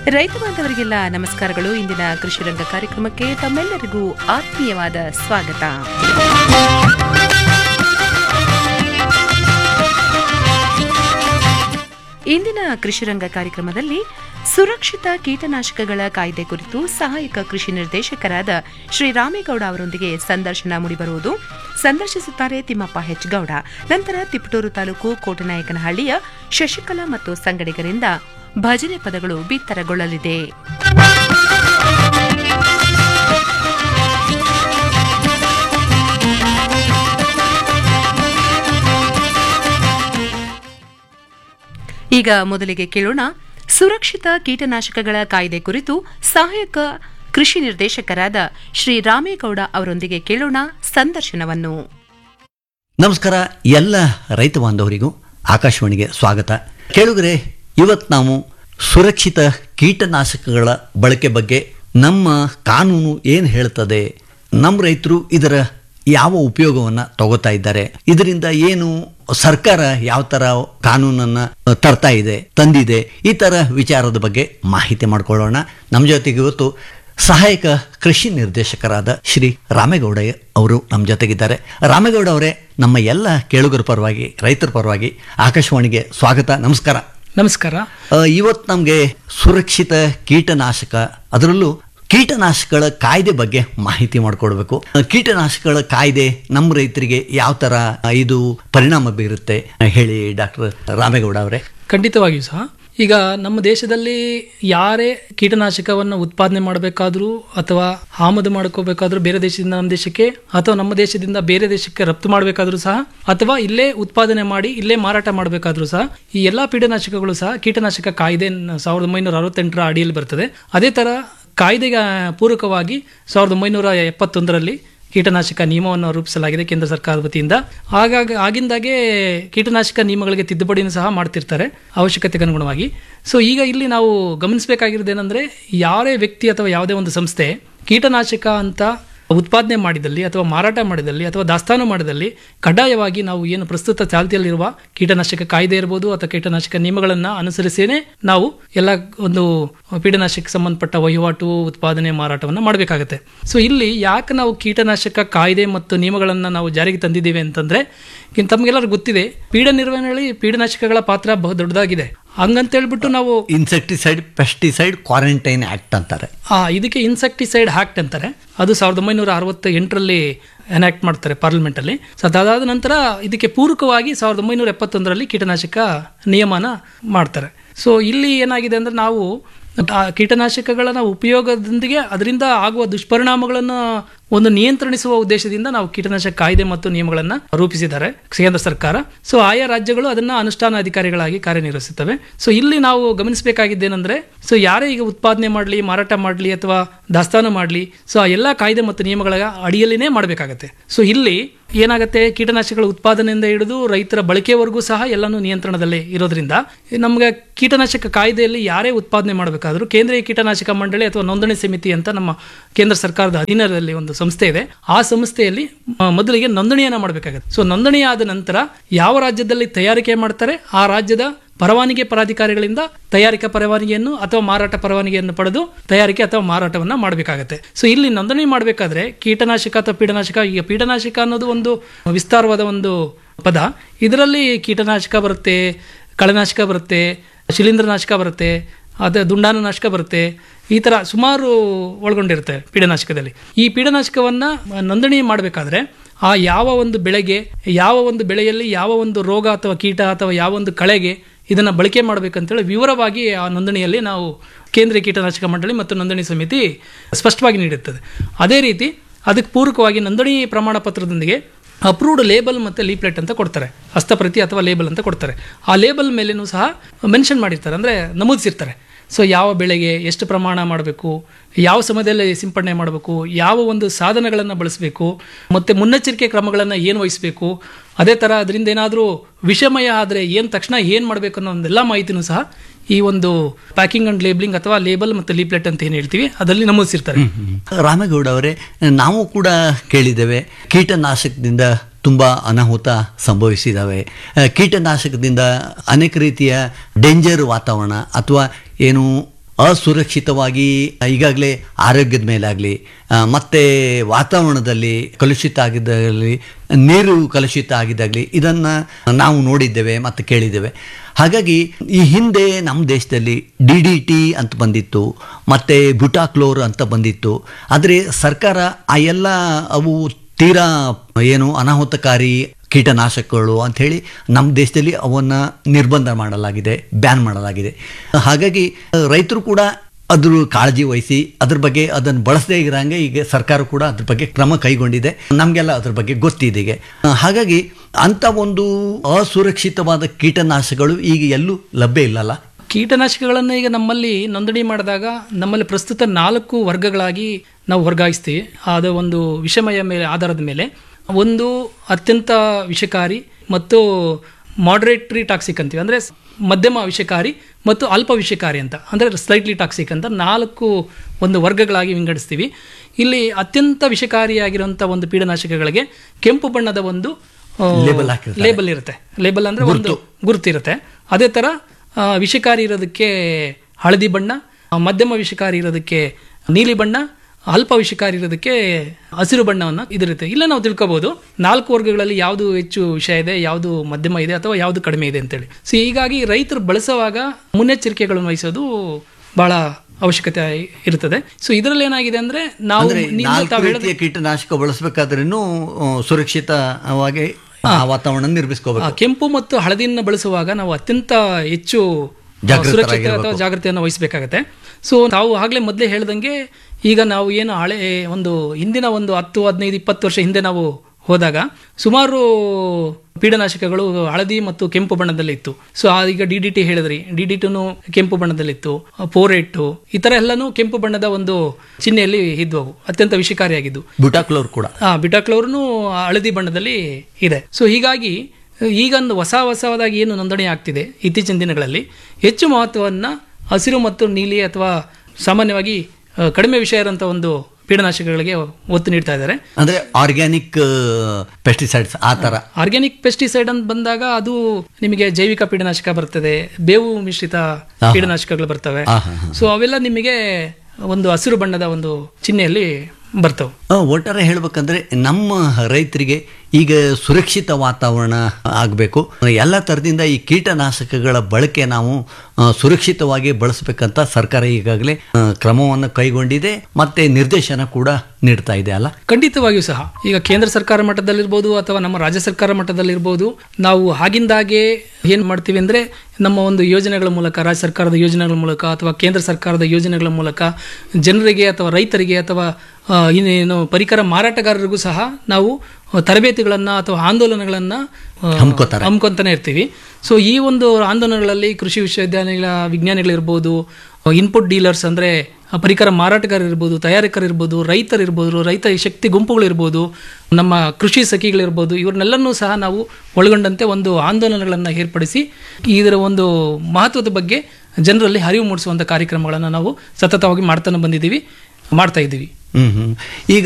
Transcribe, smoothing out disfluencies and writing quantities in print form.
ರೈತ ಬಾಂಧವರಿಗೆಲ್ಲ ನಮಸ್ಕಾರಗಳು. ಇಂದಿನ ಕೃಷಿ ರಂಗ ಕಾರ್ಯಕ್ರಮಕ್ಕೆ ತಮ್ಮೆಲ್ಲರಿಗೂ ಆತ್ಮೀಯವಾದ ಸ್ವಾಗತ. ಇಂದಿನ ಕೃಷಿ ರಂಗ ಕಾರ್ಯಕ್ರಮದಲ್ಲಿ ಸುರಕ್ಷಿತ ಕೀಟನಾಶಕಗಳ ಕಾಯ್ದೆ ಕುರಿತು ಸಹಾಯಕ ಕೃಷಿ ನಿರ್ದೇಶಕರಾದ ಶ್ರೀ ರಾಮೇಗೌಡ ಅವರೊಂದಿಗೆ ಸಂದರ್ಶನ ಮೂಡಿಬರುವುದು. ಸಂದರ್ಶಿಸುತ್ತಾರೆ ತಿಮ್ಮಪ್ಪ ಹೆಚ್ ಗೌಡ. ನಂತರ ತಿಪಟೂರು ತಾಲೂಕು ಕೋಟನಾಯಕನಹಳ್ಳಿಯ ಶಶಿಕಲಾ ಮತ್ತು ಸಂಗಡಿಗರಿಂದ ಭಜನೆ ಪದಗಳು ಬಿತ್ತರಗೊಳ್ಳಲಿದೆ. ಈಗ ಮೊದಲಿಗೆ ಕೇಳೋಣ ಸುರಕ್ಷಿತ ಕೀಟನಾಶಕಗಳ ಕಾಯ್ದೆ ಕುರಿತು ಸಹಾಯಕ ಕೃಷಿ ನಿರ್ದೇಶಕರಾದ ಶ್ರೀ ರಾಮೇಗೌಡ ಅವರೊಂದಿಗೆ ಕೇಳೋಣ ಸಂದರ್ಶನವನ್ನು. ನಮಸ್ಕಾರ ಎಲ್ಲ ರೈತ ಬಾಂಧವರಿಗೂ ಆಕಾಶವಾಣಿಗೆ ಸ್ವಾಗತ. ಕೇಳುಗರೆ, ಇವತ್ತು ನಾವು ಸುರಕ್ಷಿತ ಕೀಟನಾಶಕಗಳ ಬಳಕೆ ಬಗ್ಗೆ ನಮ್ಮ ಕಾನೂನು ಏನು ಹೇಳ್ತದೆ, ನಮ್ಮ ರೈತರು ಇದರ ಯಾವ ಉಪಯೋಗವನ್ನು ತಗೋತಾ ಇದ್ದಾರೆ, ಇದರಿಂದ ಏನು ಸರ್ಕಾರ ಯಾವ ತರ ಕಾನೂನನ್ನ ತರ್ತಾ ಇದೆ ತಂದಿದೆ, ಈ ತರ ವಿಚಾರದ ಬಗ್ಗೆ ಮಾಹಿತಿ ಮಾಡ್ಕೊಳ್ಳೋಣ. ನಮ್ಮ ಜೊತೆಗೆ ಇವತ್ತು ಸಹಾಯಕ ಕೃಷಿ ನಿರ್ದೇಶಕರಾದ ಶ್ರೀ ರಾಮೇಗೌಡ ಅವರು ನಮ್ಮ ಜೊತೆಗಿದ್ದಾರೆ. ರಾಮೇಗೌಡ ಅವರೇ, ನಮ್ಮ ಎಲ್ಲ ಕೇಳುಗರ ಪರವಾಗಿ ರೈತರ ಪರವಾಗಿ ಆಕಾಶವಾಣಿಗೆ ಸ್ವಾಗತ. ನಮಸ್ಕಾರ. ನಮಸ್ಕಾರ. ಇವತ್ತು ನಮಗೆ ಸುರಕ್ಷಿತ ಕೀಟನಾಶಕ, ಅದರಲ್ಲೂ ಕೀಟನಾಶಕಗಳ ಕಾಯ್ದೆ ಬಗ್ಗೆ ಮಾಹಿತಿ ಮಾಡಿಕೊಡ್ಬೇಕು. ಕೀಟನಾಶಕಗಳ ಕಾಯ್ದೆ ನಮ್ಮ ರೈತರಿಗೆ ಯಾವ ತರ ಇದು ಪರಿಣಾಮ ಬೀರುತ್ತೆ ಹೇಳಿ ಡಾಕ್ಟರ್ ರಾಮೇಗೌಡ ಅವರೇ. ಖಂಡಿತವಾಗಿಯೂ ಸಹ ಈಗ ನಮ್ಮ ದೇಶದಲ್ಲಿ ಯಾರೇ ಕೀಟನಾಶಕವನ್ನು ಉತ್ಪಾದನೆ ಮಾಡಬೇಕಾದ್ರೂ ಅಥವಾ ಆಮದು ಮಾಡ್ಕೋಬೇಕಾದ್ರೂ ಬೇರೆ ದೇಶದಿಂದ ನಮ್ಮ ದೇಶಕ್ಕೆ ಅಥವಾ ನಮ್ಮ ದೇಶದಿಂದ ಬೇರೆ ದೇಶಕ್ಕೆ ರಫ್ತು ಮಾಡಬೇಕಾದ್ರೂ ಸಹ ಅಥವಾ ಇಲ್ಲೇ ಉತ್ಪಾದನೆ ಮಾಡಿ ಇಲ್ಲೇ ಮಾರಾಟ ಮಾಡಬೇಕಾದ್ರೂ ಸಹ ಈ ಎಲ್ಲಾ ಕೀಟನಾಶಕಗಳು ಸಹ ಕೀಟನಾಶಕ ಕಾಯ್ದೆ 1968 ಅಡಿಯಲ್ಲಿ ಬರ್ತದೆ. ಅದೇ ತರ ಕಾಯ್ದೆಗೆ ಪೂರಕವಾಗಿ 1971ರಲ್ಲಿ ಕೀಟನಾಶಕ ನಿಯಮವನ್ನು ರೂಪಿಸಲಾಗಿದೆ ಕೇಂದ್ರ ಸರ್ಕಾರದ ವತಿಯಿಂದ. ಆಗಿಂದಾಗೆ ಕೀಟನಾಶಕ ನಿಯಮಗಳಿಗೆ ತಿದ್ದುಪಡಿಯನ್ನು ಸಹ ಮಾಡ್ತಿರ್ತಾರೆ ಅವಶ್ಯಕತೆಗೆ ಅನುಗುಣವಾಗಿ. ಸೊ ಈಗ ಇಲ್ಲಿ ನಾವು ಗಮನಿಸಬೇಕಾಗಿರೋದೇನೆಂದರೆ, ಯಾರೇ ವ್ಯಕ್ತಿ ಅಥವಾ ಯಾವುದೇ ಒಂದು ಸಂಸ್ಥೆ ಕೀಟನಾಶಕ ಅಂತ ಉತ್ಪಾದನೆ ಮಾಡಿದಲ್ಲಿ ಅಥವಾ ಮಾರಾಟ ಮಾಡಿದಲ್ಲಿ ಅಥವಾ ದಾಸ್ತಾನು ಮಾಡಿದಲ್ಲಿ ಕಡ್ಡಾಯವಾಗಿ ನಾವು ಏನು ಪ್ರಸ್ತುತ ಚಾಲ್ತಿಯಲ್ಲಿರುವ ಕೀಟನಾಶಕ ಕಾಯ್ದೆ ಇರ್ಬೋದು ಅಥವಾ ಕೀಟನಾಶಕ ನಿಯಮಗಳನ್ನು ಅನುಸರಿಸಿಯೇ ನಾವು ಎಲ್ಲ ಒಂದು ಕೀಟನಾಶಕ ಸಂಬಂಧಪಟ್ಟ ವಹಿವಾಟು ಉತ್ಪಾದನೆ ಮಾರಾಟವನ್ನು ಮಾಡಬೇಕಾಗುತ್ತೆ. ಸೊ ಇಲ್ಲಿ ಯಾಕೆ ನಾವು ಕೀಟನಾಶಕ ಕಾಯ್ದೆ ಮತ್ತು ನಿಯಮಗಳನ್ನು ನಾವು ಜಾರಿಗೆ ತಂದಿದ್ದೀವಿ ಅಂತಂದ್ರೆ, ತಮಗೆಲ್ಲರಿಗೂ ಗೊತ್ತಿದೆ ಪೀಡ ನಿರ್ವಹಣೆಯಲ್ಲಿ ಕೀಟನಾಶಕಗಳ ಪಾತ್ರ ಬಹು ದೊಡ್ಡದಾಗಿದೆ. ಹಂಗಂತ ಹೇಳ್ಬಿಟ್ಟು ನಾವು ಇನ್ಸೆಕ್ಟಿಸೈಡ್ ಪೆಸ್ಟಿಸೈಡ್ ಕ್ವಾರಂಟೈನ್ ಆಕ್ಟ್ ಅಂತಾರೆ. ಇದಕ್ಕೆ ಇನ್ಸೆಕ್ಟಿಸೈಡ್ ಆಕ್ಟ್ ಅಂತಾರೆ. ಅದು 1968ರಲ್ಲಿ ಎನಾಕ್ಟ್ ಮಾಡ್ತಾರೆ ಪಾರ್ಲಿಮೆಂಟ್ ಅಲ್ಲಿ. ಸೊ ಅದಾದ ನಂತರ ಇದಕ್ಕೆ ಪೂರಕವಾಗಿ 1971ರಲ್ಲಿ ಕೀಟನಾಶಕ ನಿಯಮನ ಮಾಡ್ತಾರೆ. ಸೊ ಇಲ್ಲಿ ಏನಾಗಿದೆ ಅಂದ್ರೆ, ನಾವು ಕೀಟನಾಶಕಗಳ ಉಪಯೋಗದೊಂದಿಗೆ ಅದರಿಂದ ಆಗುವ ದುಷ್ಪರಿಣಾಮಗಳನ್ನು ಒಂದು ನಿಯಂತ್ರಿಸುವ ಉದ್ದೇಶದಿಂದ ನಾವು ಕೀಟನಾಶಕ ಕಾಯ್ದೆ ಮತ್ತು ನಿಯಮಗಳನ್ನು ರೂಪಿಸಿದ್ದಾರೆ ಕೇಂದ್ರ ಸರ್ಕಾರ. ಸೊ ಆಯಾ ರಾಜ್ಯಗಳು ಅದನ್ನ ಅನುಷ್ಠಾನ ಅಧಿಕಾರಿಗಳಾಗಿ ಕಾರ್ಯನಿರ್ವಹಿಸುತ್ತವೆ. ಸೊ ಇಲ್ಲಿ ನಾವು ಗಮನಿಸಬೇಕಾಗಿದ್ದೇನೆಂದ್ರೆ, ಸೊ ಯಾರೇ ಈಗ ಉತ್ಪಾದನೆ ಮಾಡಲಿ ಮಾರಾಟ ಮಾಡಲಿ ಅಥವಾ ದಾಸ್ತಾನು ಮಾಡಲಿ, ಸೊ ಆ ಎಲ್ಲ ಕಾಯ್ದೆ ಮತ್ತು ನಿಯಮಗಳ ಅಡಿಯಲ್ಲಿನೇ ಮಾಡಬೇಕಾಗತ್ತೆ. ಸೊ ಇಲ್ಲಿ ಏನಾಗುತ್ತೆ, ಕೀಟನಾಶಕಗಳ ಉತ್ಪಾದನೆಯಿಂದ ಹಿಡಿದು ರೈತರ ಬಳಕೆವರೆಗೂ ಸಹ ಎಲ್ಲನೂ ನಿಯಂತ್ರಣದಲ್ಲೇ ಇರೋದ್ರಿಂದ ನಮಗೆ ಕೀಟನಾಶಕ ಕಾಯ್ದೆಯಲ್ಲಿ ಯಾರೇ ಉತ್ಪಾದನೆ ಮಾಡಬೇಕಾದ್ರೂ ಕೇಂದ್ರೀಯ ಕೀಟನಾಶಕ ಮಂಡಳಿ ಅಥವಾ ನೋಂದಣಿ ಸಮಿತಿ ಅಂತ ನಮ್ಮ ಕೇಂದ್ರ ಸರ್ಕಾರದ ಅಧೀನದಲ್ಲಿ ಒಂದು ಸಂಸ್ಥೆ ಇದೆ. ಆ ಸಂಸ್ಥೆಯಲ್ಲಿ ಮೊದಲಿಗೆ ನೋಂದಣಿಯನ್ನ ಮಾಡಬೇಕಾಗುತ್ತೆ. ಸೊ ನೋಂದಣಿ ಆದ ನಂತರ ಯಾವ ರಾಜ್ಯದಲ್ಲಿ ತಯಾರಿಕೆ ಮಾಡ್ತಾರೆ ಆ ರಾಜ್ಯದ ಪರವಾನಗಿ ಪ್ರಾಧಿಕಾರಿಗಳಿಂದ ತಯಾರಿಕಾ ಪರವಾನಗಿಯನ್ನು ಅಥವಾ ಮಾರಾಟ ಪರವಾನಗಿಯನ್ನು ಪಡೆದು ತಯಾರಿಕೆ ಅಥವಾ ಮಾರಾಟವನ್ನ ಮಾಡಬೇಕಾಗತ್ತೆ. ಸೊ ಇಲ್ಲಿ ನೋಂದಣಿ ಮಾಡಬೇಕಾದ್ರೆ ಕೀಟನಾಶಕ ಅಥವಾ ಪೀಡನಾಶಕ, ಈಗ ಪೀಡನಾಶಕ ಅನ್ನೋದು ಒಂದು ವಿಸ್ತಾರವಾದ ಒಂದು ಪದ. ಇದರಲ್ಲಿ ಕೀಟನಾಶಕ ಬರುತ್ತೆ, ಕಳೆನಾಶಕ ಬರುತ್ತೆ, ಶಿಲೀಂಧ್ರನಾಶಕ ಬರುತ್ತೆ, ಅದೇ ದುಂಡಾಣುನಾಶಕ ಬರುತ್ತೆ. ಈ ತರ ಸುಮಾರು ಒಳಗೊಂಡಿರುತ್ತೆ ಪೀಡನಾಶಕದಲ್ಲಿ. ಈ ಪೀಡನಾಶಕವನ್ನ ನೋಂದಣಿ ಮಾಡಬೇಕಾದ್ರೆ ಆ ಯಾವ ಒಂದು ಬೆಳೆಗೆ, ಯಾವ ಒಂದು ಬೆಳೆಯಲ್ಲಿ ಯಾವ ಒಂದು ರೋಗ ಅಥವಾ ಕೀಟ ಅಥವಾ ಯಾವ ಒಂದು ಕಳೆಗೆ ಇದನ್ನು ಬಳಕೆ ಮಾಡಬೇಕಂತೇಳಿ ವಿವರವಾಗಿ ಆ ನೋಂದಣಿಯಲ್ಲಿ ನಾವು ಕೇಂದ್ರೀಯ ಕೀಟನಾಶಕ ಮಂಡಳಿ ಮತ್ತು ನೋಂದಣಿ ಸಮಿತಿ ಸ್ಪಷ್ಟವಾಗಿ ನೀಡುತ್ತದೆ. ಅದೇ ರೀತಿ ಅದಕ್ಕೆ ಪೂರಕವಾಗಿ ನೋಂದಣಿ ಪ್ರಮಾಣ ಪತ್ರದೊಂದಿಗೆ ಅಪ್ರೂವ್ಡ್ ಲೇಬಲ್ ಮತ್ತು ಲೀಫ್ಲೆಟ್ ಅಂತ ಕೊಡ್ತಾರೆ, ಹಸ್ತಪ್ರತಿ ಅಥವಾ ಲೇಬಲ್ ಅಂತ ಕೊಡ್ತಾರೆ. ಆ ಲೇಬಲ್ ಮೇಲೇನೂ ಸಹ ಮೆನ್ಷನ್ ಮಾಡಿರ್ತಾರೆ, ಅಂದರೆ ನಮೂದಿಸಿರ್ತಾರೆ. ಸೊ ಯಾವ ಬೆಳೆಗೆ ಎಷ್ಟು ಪ್ರಮಾಣ ಮಾಡಬೇಕು, ಯಾವ ಸಮಯದಲ್ಲಿ ಸಿಂಪಡಣೆ ಮಾಡಬೇಕು, ಯಾವ ಒಂದು ಸಾಧನಗಳನ್ನು ಬಳಸಬೇಕು, ಮತ್ತು ಮುನ್ನೆಚ್ಚರಿಕೆ ಕ್ರಮಗಳನ್ನು ಏನು ವಹಿಸಬೇಕು, ಅದೇ ಥರ ಅದರಿಂದ ಏನಾದರೂ ವಿಷಮಯ ಆದರೆ ಏನು ತಕ್ಷಣ ಏನು ಮಾಡಬೇಕು ಅನ್ನೋ ಒಂದೆಲ್ಲ ಮಾಹಿತಿನೂ ಸಹ ಈ ಒಂದು ಪ್ಯಾಕಿಂಗ್ ಅಂಡ್ ಲೇಬಲಿಂಗ್ ಅಥವಾ ಲೇಬಲ್ ಮತ್ತು ಲೀಫ್ಲೆಟ್ ಅಂತ ಏನು ಹೇಳ್ತೀವಿ ಅದರಲ್ಲಿ ನಮೂದಿಸಿರ್ತಾರೆ. ರಾಮೇಗೌಡ ಅವರೇ, ನಾವು ಕೂಡ ಕೇಳಿದ್ದೇವೆ ಕೀಟನಾಶಕದಿಂದ ತುಂಬ ಅನಾಹುತ ಸಂಭವಿಸಿದ್ದಾವೆ. ಕೀಟನಾಶಕದಿಂದ ಅನೇಕ ರೀತಿಯ ಡೇಂಜರ್ ವಾತಾವರಣ ಅಥವಾ ಏನು ಅಸುರಕ್ಷಿತವಾಗಿ ಈಗಾಗಲೇ ಆರೋಗ್ಯದ ಮೇಲಾಗಲಿ ಮತ್ತು ವಾತಾವರಣದಲ್ಲಿ ಕಲುಷಿತ ಆಗಿದ್ದಾಗಲಿ, ನೀರು ಕಲುಷಿತ ಆಗಿದ್ದಾಗಲಿ ಇದನ್ನು ನಾವು ನೋಡಿದ್ದೇವೆ ಮತ್ತು ಕೇಳಿದ್ದೇವೆ. ಹಾಗಾಗಿ ಈ ಹಿಂದೆ ನಮ್ಮ ದೇಶದಲ್ಲಿ DDT ಅಂತ ಬಂದಿತ್ತು, ಮತ್ತು ಬ್ಯೂಟಾಕ್ಲೋರ್ ಅಂತ ಬಂದಿತ್ತು. ಆದರೆ ಸರ್ಕಾರ ಆ ಎಲ್ಲ ಅವು ತೀರಾ ಏನು ಅನಾಹುತಕಾರಿ ಕೀಟನಾಶಕಗಳು ಅಂಥೇಳಿ ನಮ್ಮ ದೇಶದಲ್ಲಿ ಅವನ್ನು ನಿರ್ಬಂಧ ಮಾಡಲಾಗಿದೆ, ಬ್ಯಾನ್ ಮಾಡಲಾಗಿದೆ. ಹಾಗಾಗಿ ರೈತರು ಕೂಡ ಅದ್ರ ಕಾಳಜಿ ವಹಿಸಿ ಅದ್ರ ಬಗ್ಗೆ ಅದನ್ನು ಬಳಸದೇ ಇರೋಂಗೆ ಈಗ ಸರ್ಕಾರ ಕೂಡ ಅದ್ರ ಬಗ್ಗೆ ಕ್ರಮ ಕೈಗೊಂಡಿದೆ. ನಮಗೆಲ್ಲ ಅದ್ರ ಬಗ್ಗೆ ಗೊತ್ತಿದೆ ಈಗ. ಹಾಗಾಗಿ ಅಂಥ ಒಂದು ಅಸುರಕ್ಷಿತವಾದ ಕೀಟನಾಶಕಗಳು ಈಗ ಎಲ್ಲೂ ಲಭ್ಯ ಇಲ್ಲಲ್ಲ. ಕೀಟನಾಶಕಗಳನ್ನು ಈಗ ನಮ್ಮಲ್ಲಿ ನೋಂದಣಿ ಮಾಡಿದಾಗ ನಮ್ಮಲ್ಲಿ ಪ್ರಸ್ತುತ 4 ವರ್ಗಗಳಾಗಿ ನಾವು ವರ್ಗಾಯಿಸ್ತೀವಿ. ಅದು ಒಂದು ವಿಷಮಯ ಮೇಲೆ ಆಧಾರದ ಮೇಲೆ. ಒಂದು ಅತ್ಯಂತ ವಿಷಕಾರಿ ಮತ್ತು ಮಾಡ್ರೇಟ್ರಿ ಟಾಕ್ಸಿಕ್ ಅಂತೀವಿ, ಅಂದರೆ ಮಧ್ಯಮ ವಿಷಕಾರಿ ಮತ್ತು ಅಲ್ಪ ವಿಷಕಾರಿ ಅಂತ, ಅಂದರೆ ಸ್ಲೈಟ್ಲಿ ಟಾಕ್ಸಿಕ್ ಅಂತ 4 ಒಂದು ವರ್ಗಗಳಾಗಿ ವಿಂಗಡಿಸ್ತೀವಿ. ಇಲ್ಲಿ ಅತ್ಯಂತ ವಿಷಕಾರಿಯಾಗಿರುವಂಥ ಒಂದು ಕೀಟನಾಶಕಗಳಿಗೆ ಕೆಂಪು ಬಣ್ಣದ ಒಂದು ಲೇಬಲ್ ಇರುತ್ತೆ. ಲೇಬಲ್ ಅಂದರೆ ಒಂದು ಗುರುತಿರುತ್ತೆ. ಅದೇ ಥರ ವಿಷಕಾರಿ ಇರೋದಕ್ಕೆ ಹಳದಿ ಬಣ್ಣ, ಮಧ್ಯಮ ವಿಷಕಾರಿ ಇರೋದಕ್ಕೆ ನೀಲಿ ಬಣ್ಣ, ಅಲ್ಪ ವಿಷಕಾರಿ ಇರೋದಕ್ಕೆ ಹಸಿರು ಬಣ್ಣವನ್ನು ಇದಿರುತ್ತೆ. ಇಲ್ಲ ನಾವು ತಿಳ್ಕೊಬಹುದು 4 ವರ್ಗಗಳಲ್ಲಿ ಯಾವುದು ಹೆಚ್ಚು ವಿಷ ಇದೆ, ಯಾವುದು ಮಧ್ಯಮ ಇದೆ ಅಥವಾ ಯಾವುದು ಕಡಿಮೆ ಇದೆ ಅಂತೇಳಿ. ಸೊ ಹೀಗಾಗಿ ರೈತರು ಬಳಸುವಾಗ ಮುನ್ನೆಚ್ಚರಿಕೆಗಳನ್ನು ವಹಿಸೋದು ಬಹಳ ಅವಶ್ಯಕತೆ ಇರುತ್ತದೆ. ಸೊ ಇದರಲ್ಲಿ ಏನಾಗಿದೆ ಅಂದ್ರೆ ನಾವು ಕೀಟನಾಶಕ ಬಳಸಬೇಕಾದ್ರೂ ಸುರಕ್ಷಿತವಾಗಿ ವಾತಾವರಣ ನಿರ್ಮಿಸ್ಕೋಬೇಕು. ಕೆಂಪು ಮತ್ತು ಹಳದಿಯನ್ನು ಬಳಸುವಾಗ ನಾವು ಅತ್ಯಂತ ಹೆಚ್ಚು ಸುರಕ್ಷತೆ ಅಥವಾ ಜಾಗೃತಿಯನ್ನು ವಹಿಸಬೇಕಾಗತ್ತೆ. ಸೊ ನಾವು ಆಗಲೇ ಮೊದಲೇ ಹೇಳ್ದಂಗೆ ಈಗ ನಾವು ಏನು ಹಳೆ ಒಂದು ಹಿಂದಿನ ಒಂದು 10, 15, 20 ವರ್ಷ ಹಿಂದೆ ನಾವು ಹೋದಾಗ ಸುಮಾರು ಕೀಟನಾಶಕಗಳು ಹಳದಿ ಮತ್ತು ಕೆಂಪು ಬಣ್ಣದಲ್ಲಿ ಇತ್ತು. ಸೊ ಈಗ DDT ಹೇಳಿದ್ರಿ, DDTನು ಕೆಂಪು ಬಣ್ಣದಲ್ಲಿತ್ತು, ಪೋರೇಟ್ ಈ ತರ ಎಲ್ಲಾನು ಕೆಂಪು ಬಣ್ಣದ ಒಂದು ಚಿಹ್ನೆಯಲ್ಲಿ ಇದ್ವವು, ಅತ್ಯಂತ ವಿಷಕಾರಿಯಾಗಿದ್ದು. ಬ್ಯೂಟಾಕ್ಲೋರ್ ಕೂಡ ಬ್ಯೂಟಾಕ್ಲೋರ್ನು ಹಳದಿ ಬಣ್ಣದಲ್ಲಿ ಇದೆ. ಸೊ ಹೀಗಾಗಿ ಈಗ ಒಂದು ಹೊಸದಾಗಿ ಏನು ನೋಂದಣಿ ಆಗ್ತಿದೆ ಇತ್ತೀಚಿನ ದಿನಗಳಲ್ಲಿ ಹೆಚ್ಚು ಮಹತ್ವವನ್ನು ಹಸಿರು ಮತ್ತು ನೀಲಿ ಅಥವಾ ಸಾಮಾನ್ಯವಾಗಿ ಕಡಿಮೆ ವಿಷಯ ಇರುವಂಥ ಒಂದು ಕೀಟನಾಶಕಗಳಿಗೆ ಒತ್ತು ನೀಡ್ತಾ ಇದ್ದಾರೆ. ಅಂದ್ರೆ ಆರ್ಗ್ಯಾನಿಕ್ ಪೆಸ್ಟಿಸೈಡ್ಸ್ ಆ ತರ. ಆರ್ಗ್ಯಾನಿಕ್ ಪೆಸ್ಟಿಸೈಡ್ ಅಂತ ಬಂದಾಗ ಅದು ನಿಮಗೆ ಜೈವಿಕ ಕೀಟನಾಶಕ ಬರ್ತದೆ, ಬೇವು ಮಿಶ್ರಿತ ಕೀಟನಾಶಕಗಳು ಬರ್ತವೆ. ಸೊ ಅವೆಲ್ಲ ನಿಮಗೆ ಒಂದು ಹಸಿರು ಬಣ್ಣದ ಒಂದು ಚಿಹ್ನೆಯಲ್ಲಿ ಬರ್ತವೆ. ಒಟ್ಟಾರೆ ಹೇಳ್ಬೇಕಂದ್ರೆ ನಮ್ಮ ರೈತರಿಗೆ ಈಗ ಸುರಕ್ಷಿತ ವಾತಾವರಣ ಆಗಬೇಕು. ಎಲ್ಲ ಥರದಿಂದ ಈ ಕೀಟನಾಶಕಗಳ ಬಳಕೆ ನಾವು ಸುರಕ್ಷಿತವಾಗಿ ಬಳಸಬೇಕಂತ ಸರ್ಕಾರ ಈಗಾಗಲೇ ಕ್ರಮವನ್ನು ಕೈಗೊಂಡಿದೆ, ಮತ್ತೆ ನಿರ್ದೇಶನ ಕೂಡ ನೀಡ್ತಾ ಇದೆ ಅಲ್ಲ? ಖಂಡಿತವಾಗಿಯೂ ಸಹ ಈಗ ಕೇಂದ್ರ ಸರ್ಕಾರ ಮಟ್ಟದಲ್ಲಿರ್ಬೋದು ಅಥವಾ ನಮ್ಮ ರಾಜ್ಯ ಸರ್ಕಾರ ಮಟ್ಟದಲ್ಲಿರ್ಬೋದು, ನಾವು ಆಗಿಂದಾಗೆ ಏನು ಮಾಡ್ತೀವಿ ಅಂದರೆ ನಮ್ಮ ಒಂದು ಯೋಜನೆಗಳ ಮೂಲಕ, ರಾಜ್ಯ ಸರ್ಕಾರದ ಯೋಜನೆಗಳ ಮೂಲಕ ಅಥವಾ ಕೇಂದ್ರ ಸರ್ಕಾರದ ಯೋಜನೆಗಳ ಮೂಲಕ ಜನರಿಗೆ ಅಥವಾ ರೈತರಿಗೆ ಅಥವಾ ಇನ್ನೇನು ಪರಿಕರ ಮಾರಾಟಗಾರರಿಗೂ ಸಹ ನಾವು ತರಬೇತಿಗಳನ್ನು ಅಥವಾ ಆಂದೋಲನಗಳನ್ನು ಹಮ್ಮಿಕೊಂತಾನೆ ಇರ್ತೀವಿ. ಸೊ ಈ ಒಂದು ಆಂದೋಲನಗಳಲ್ಲಿ ಕೃಷಿ ವಿಶ್ವವಿದ್ಯಾಲಯಗಳ ವಿಜ್ಞಾನಿಗಳಿರ್ಬೋದು, ಇನ್ಪುಟ್ ಡೀಲರ್ಸ್ ಅಂದರೆ ಪರಿಕರ ಮಾರಾಟಗಾರರಿರ್ಬೋದು, ತಯಾರಕರಿರ್ಬೋದು, ರೈತರಿರ್ಬೋದು, ರೈತ ಶಕ್ತಿ ಗುಂಪುಗಳಿರ್ಬೋದು, ನಮ್ಮ ಕೃಷಿ ಸಖಿಗಳಿರ್ಬೋದು, ಇವ್ರನ್ನೆಲ್ಲನೂ ಸಹ ನಾವು ಒಳಗೊಂಡಂತೆ ಒಂದು ಆಂದೋಲನಗಳನ್ನು ಏರ್ಪಡಿಸಿ ಇದರ ಒಂದು ಮಹತ್ವದ ಬಗ್ಗೆ ಜನರಲ್ಲಿ ಅರಿವು ಮೂಡಿಸುವಂಥ ಕಾರ್ಯಕ್ರಮಗಳನ್ನು ನಾವು ಸತತವಾಗಿ ಮಾಡ್ತಾ ಇದ್ದೀವಿ. ಈಗ